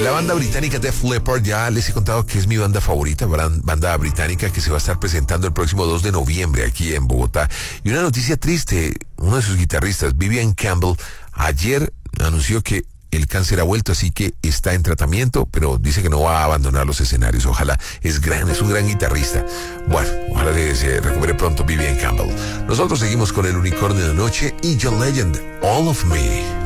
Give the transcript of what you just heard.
La banda británica Def Leppard, ya les he contado que es mi banda favorita, banda británica que se va a estar presentando el próximo 2 de noviembre aquí en Bogotá. Y una noticia triste, uno de sus guitarristas, Vivian Campbell, ayer anunció que el cáncer ha vuelto, así que está en tratamiento, pero dice que no va a abandonar los escenarios. Ojalá, es un gran guitarrista. Bueno, ojalá se recupere pronto Vivian Campbell. Nosotros seguimos con el Unicornio de la Noche y John Legend, All of Me.